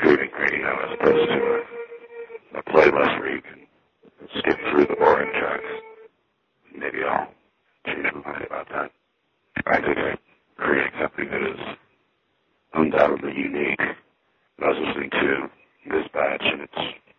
streaming radio as opposed to a playlist where you can skip through the boring tracks. Maybe I'll change my mind about that. I think I create something that is undoubtedly unique. I was listening to this batch, and it's